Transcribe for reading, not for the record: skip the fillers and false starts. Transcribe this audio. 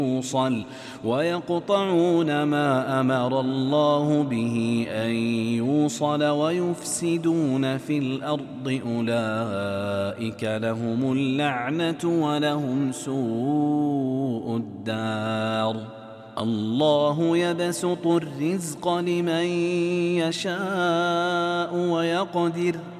يوصل ويقطعون ما أمر الله به أن يوصل ويفسدون في الأرض أولئك لهم اللعنة ولهم سوء الدار. الله يبسط الرزق لمن يشاء ويقدر